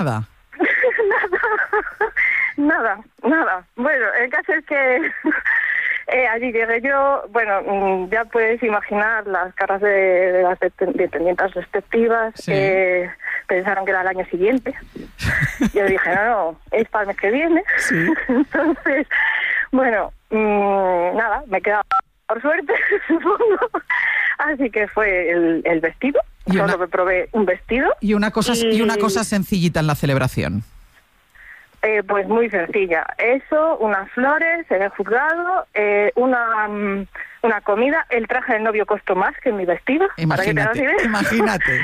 Nada. Nada. Bueno, el caso es que allí llegué yo, bueno, ya puedes imaginar las caras de las dependientes respectivas. Sí. Pensaron que era el año siguiente. Yo dije, no, es para el mes que viene. Sí. Entonces, bueno, nada, me quedaba por suerte, supongo. Así que fue el vestido. Solo me probé un vestido. Y una cosa sencillita en la celebración. Pues muy sencilla. Eso, unas flores en el juzgado, una comida. El traje del novio costó más que mi vestido. Imagínate. Imagínate.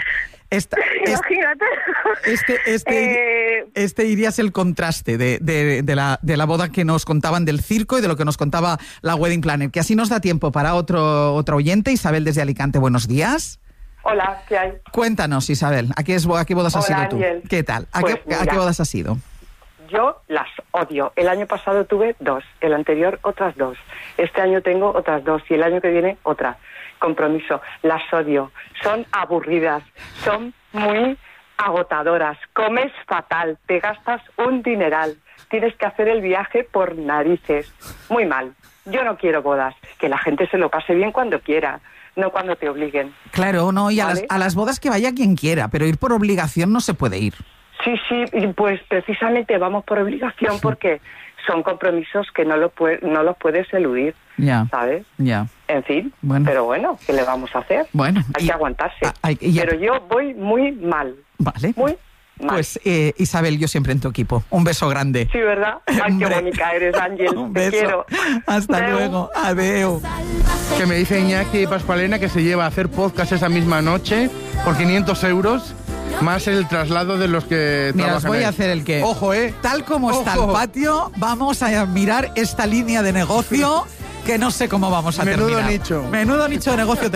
Este irías el contraste de la boda que nos contaban del circo y de lo que nos contaba la Wedding Planner. Que así nos da tiempo para otro oyente. Isabel desde Alicante, buenos días. Hola, ¿qué hay? Cuéntanos, Isabel, ¿a qué bodas has sido tú? Ángel. ¿Qué tal? ¿A Pues qué bodas has sido? Yo las odio. El año pasado tuve 2, el anterior otras 2. Este año tengo otras 2 y el año que viene otra. Compromiso. Las odio. Son aburridas, son muy agotadoras. Comes fatal, te gastas un dineral. Tienes que hacer el viaje por narices. Muy mal. Yo no quiero bodas. Que la gente se lo pase bien cuando quiera, no cuando te obliguen. Claro, no, y ¿vale? a las bodas que vaya quien quiera, pero ir por obligación no se puede ir. Sí, y pues precisamente vamos por obligación porque son compromisos que no los puedes eludir, ¿sabes? Ya. En fin, bueno. Pero bueno, ¿qué le vamos a hacer? Bueno, hay que aguantarse. Ya. Pero yo voy muy mal. Vale. Muy mal. Pues Isabel, yo siempre en tu equipo. Un beso grande. Sí, ¿verdad? Ay, qué bonita eres, Ángel. Un Te beso. quiero. Hasta Adeu. luego. Adeu. Que me dice Iñaki Pascualena que se lleva a hacer podcast esa misma noche por 500 euros, más el traslado de los que Mira, trabajan os voy ahí. a hacer el que... Ojo, Tal como está el patio, vamos a mirar esta línea de negocio que no sé cómo vamos a Menudo terminar. nicho. Menudo nicho de negocio.